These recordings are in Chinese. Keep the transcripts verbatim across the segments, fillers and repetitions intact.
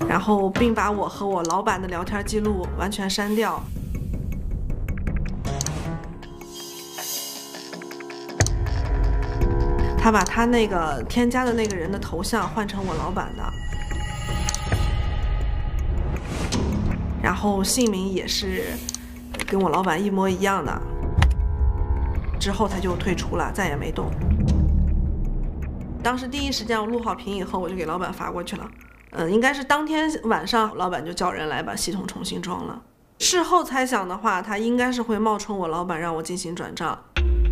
然后并把我和我老板的聊天记录完全删掉。他把他那个添加的那个人的头像换成我老板的，然后姓名也是跟我老板一模一样的。之后他就退出了，再也没动。当时第一时间我录好屏以后，我就给老板发过去了。嗯，应该是当天晚上，老板就叫人来把系统重新装了。事后猜想的话，他应该是会冒充我老板让我进行转账。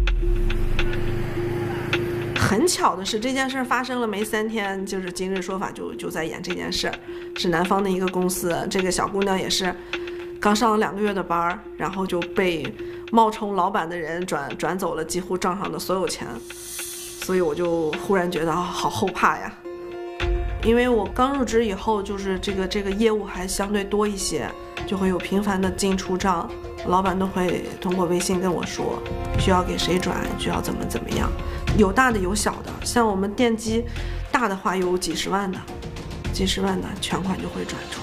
很巧的是，这件事发生了没三天，就是今日说法就就在演这件事，是南方的一个公司，这个小姑娘也是刚上了两个月的班，然后就被冒充老板的人转转走了几乎账上的所有钱，所以我就忽然觉得好后怕呀。因为我刚入职以后，就是这个这个业务还相对多一些，就会有频繁的进出账，老板都会通过微信跟我说需要给谁转，需要怎么怎么样，有大的有小的，像我们电机大的话有几十万的，几十万的全款就会转出。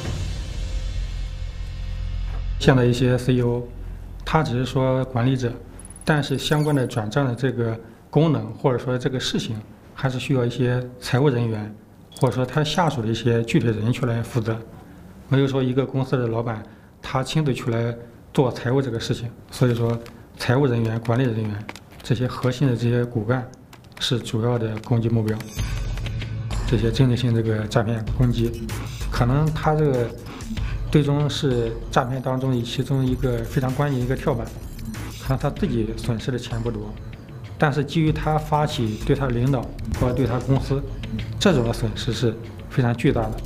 现在一些 C E O， 他只是说管理者，但是相关的转账的这个功能或者说这个事情，还是需要一些财务人员，或者说他下属的一些具体人去来负责。没有说一个公司的老板他亲自去来做财务这个事情，所以说财务人员、管理人员这些核心的这些骨干是主要的攻击目标。这些针对性这个诈骗攻击，可能他这个最终是诈骗当中其中一个非常关键的一个跳板，可能他自己损失的钱不多，但是基于他发起对他领导或者对他公司，这种的损失是非常巨大的。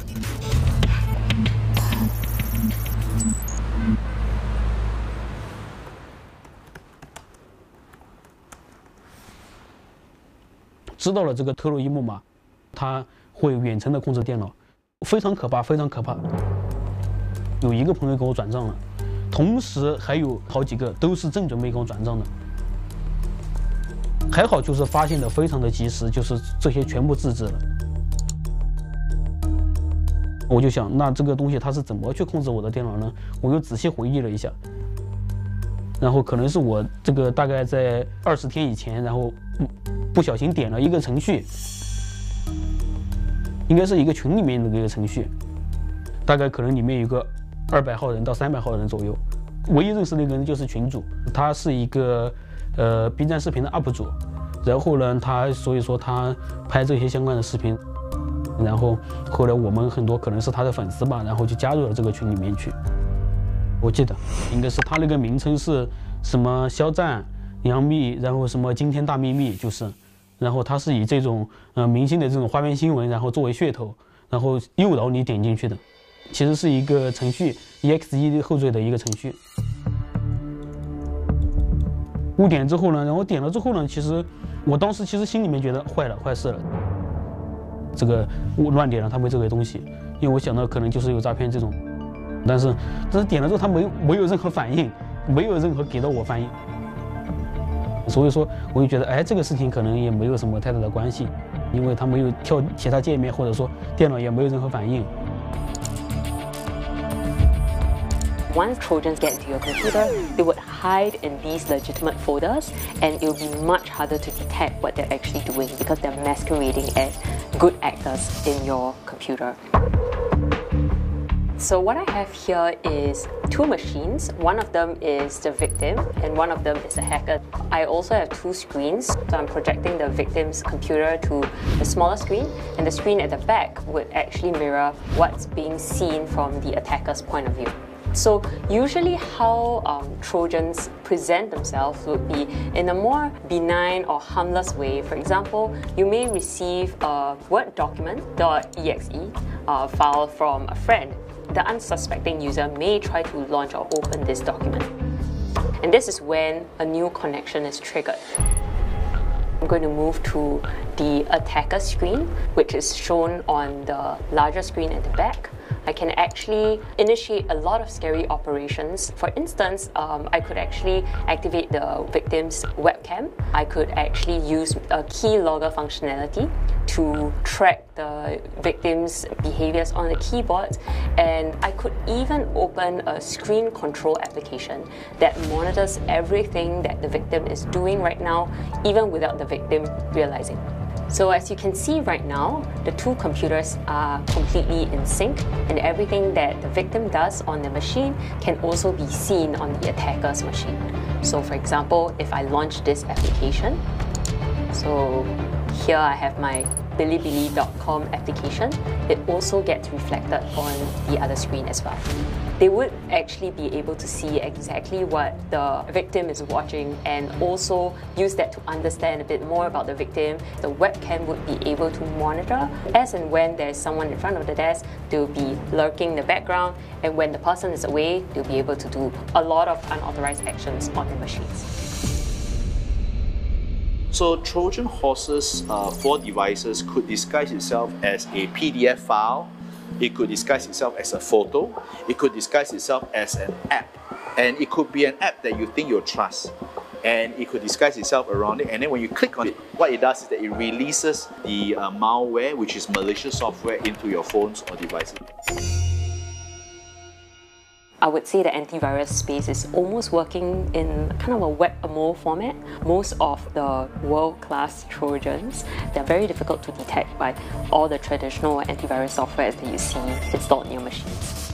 知道了这个特洛伊木马，它会远程的控制电脑，非常可怕，非常可怕。有一个朋友给我转账了，同时还有好几个都是正准备给我转账的。还好就是发现的非常的及时，就是这些全部制止了。我就想，那这个东西它是怎么去控制我的电脑呢？我又仔细回忆了一下，然后可能是我这个大概在二十天以前，然后不小心点了一个程序，应该是一个群里面的一个程序，大概可能里面有个二百号人到三百号人左右。唯一认识的一个人就是群主，他是一个呃 B 站视频的 U P 主，然后呢，他所以说他拍这些相关的视频，然后后来我们很多可能是他的粉丝吧，然后就加入了这个群里面去。我记得应该是他那个名称是什么肖战、杨幂，然后什么惊天大秘密，就是，然后他是以这种呃明星的这种花边新闻，然后作为噱头，然后诱导你点进去的。其实是一个程序 E X E 后缀的一个程序。我点之后呢，然后点了之后呢，其实我当时其实心里面觉得坏了，坏事了。这个我乱点了他们这个东西，因为我想到可能就是有诈骗这种，但是但是点了之后他没有没有任何反应，没有任何给到我反应，所以说我就觉得，哎，这个事情可能也没有什么太大的关系，因为他没有跳其他界面，或者说电脑也没有任何反应。 Once Trojans get into your computer, they would hide in these legitimate folders, and it will be much harder to detect what they're actually doing because they're masquerading as good actors in your computer. So what I have here is two machines. One of them is the victim and one of them is the hacker. I also have two screens. So I'm projecting the victim's computer to the smaller screen, and the screen at the back would actually mirror what's being seen from the attacker's point of view. So usually how um, Trojans present themselves would be in a more benign or harmless way. For example, you may receive a Word document .exe uh, file from a friend. The unsuspecting user may try to launch or open this document. And this is when a new connection is triggered. I'm going to move to the attacker screen, which is shown on the larger screen at the back. I can actually initiate a lot of scary operations. For instance, um, I could actually activate the victim's webcam. I could actually use a key logger functionality to track the victim's behaviors on the keyboard, and I could even open a screen control application that monitors everything that the victim is doing right now, even without the victim realizing. So as you can see right now, the two computers are completely in sync, and everything that the victim does on the machine can also be seen on the attacker's machine. So for example, if I launch this application, so here I have my Bilibili dot com application, it also gets reflected on the other screen as well. They would actually be able to see exactly what the victim is watching and also use that to understand a bit more about the victim. The webcam would be able to monitor as and when there's someone in front of the desk, they'll be lurking in the background, and when the person is away, they'll be able to do a lot of unauthorized actions on the machines. So Trojan horses uh, for devices could disguise itself as a P D F file, it could disguise itself as a photo, it could disguise itself as an app, and it could be an app that you think you'll trust, and it could disguise itself around it, and then when you click on it, what it does is that it releases the uh, malware, which is malicious software, into your phones or devices. I would say the antivirus space is almost working in kind of a whack-a-mole format. Most of the world-class Trojans, they're very difficult to detect by all the traditional antivirus software that you see installed in your machines.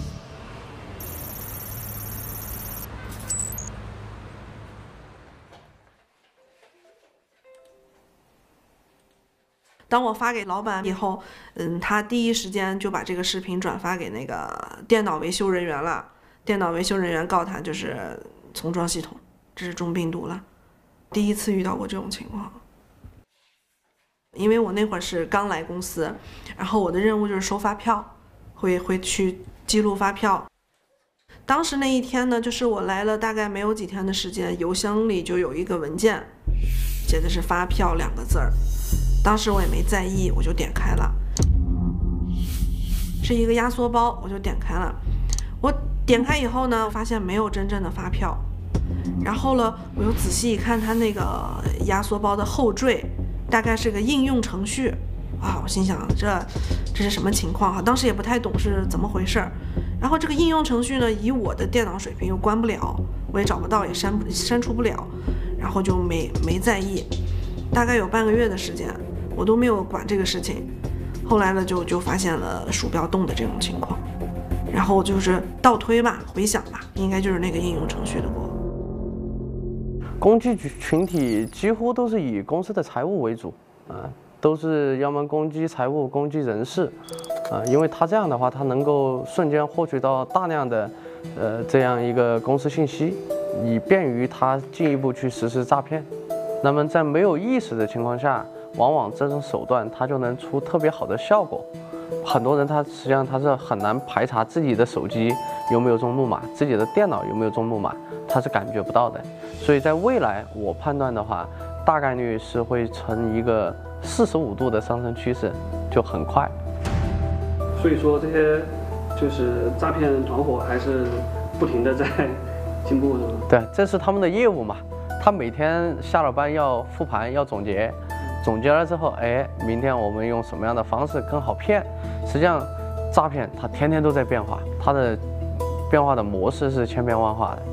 当我发给老板以后，嗯，他第一时间就把这个视频转发给那个电脑维修人员了。电脑维修人员告他就是重装系统，这是中病毒了。第一次遇到过这种情况，因为我那会儿是刚来公司，然后我的任务就是收发票，会会去记录发票。当时那一天呢，就是我来了大概没有几天的时间，邮箱里就有一个文件，写的是发票两个字儿。当时我也没在意，我就点开了，是一个压缩包，我就点开了。我点开以后呢，发现没有真正的发票。然后呢，我又仔细一看它那个压缩包的后缀，大概是个应用程序。啊，我心想这这是什么情况啊？当时也不太懂是怎么回事儿。然后这个应用程序呢，以我的电脑水平又关不了，我也找不到，也删不删除不了，然后就没没在意。大概有半个月的时间，我都没有管这个事情。后来呢，就就发现了鼠标动的这种情况，然后就是倒推吧，回想吧，应该就是那个应用程序的锅。 攻击群体几乎都是以公司的财务为主啊。都是要么攻击财务、攻击人事，啊，因为他这样的话，他能够瞬间获取到大量的，呃，这样一个公司信息，以便于他进一步去实施诈骗。那么在没有意识的情况下，往往这种手段它就能出特别好的效果。很多人他实际上他是很难排查自己的手机有没有中木马，自己的电脑有没有中木马，他是感觉不到的。所以在未来，我判断的话，大概率是会呈一个四十五度的上升趋势，就很快。 所以说这些就是诈骗团伙还是不停的在进步的。 对，这是他们的业务嘛。他每天下了班要复盘，要总结，总结了之后，哎，明天我们用什么样的方式更好骗？实际上，诈骗它天天都在变化，它的变化的模式是千变万化的。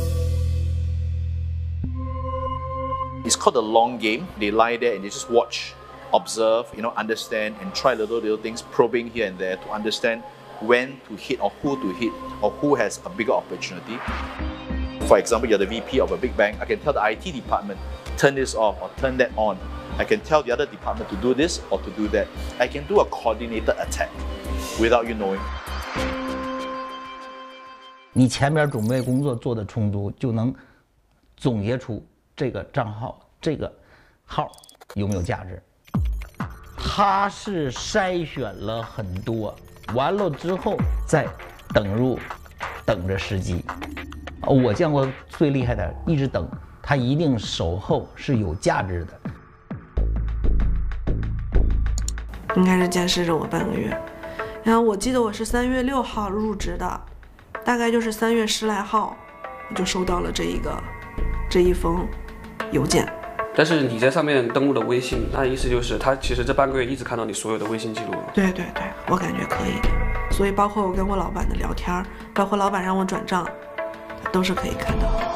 It's called a long game. They lie there and they just watch, observe, you know, understand, and try little little things, probing here and there to understand when to hit or who to hit or who has a bigger opportunity. For example, you're the V P of a big bank. I can tell the I T department, turn this off or turn that on. I can tell the other department to do this or to do that. I can do a coordinated attack without you knowing. 你前面准备工作做的充足，就能总结出这个账号、这个号有没有价值。他是筛选了很多，完了之后再等入，等着时机。我见过最厉害的，一直等，他一定守候是有价值的。 应该是监视着我半个月， 然后我记得我是三月六号入职的，大概就是三月十来号，我就收到了这一个这一封邮件。 但是你在上面登录了微信，那意思就是他其实这半个月一直看到你所有的微信记录。 对对对，我感觉可以。所以包括我跟我老板的聊天，包括老板让我转账，都是可以看到的。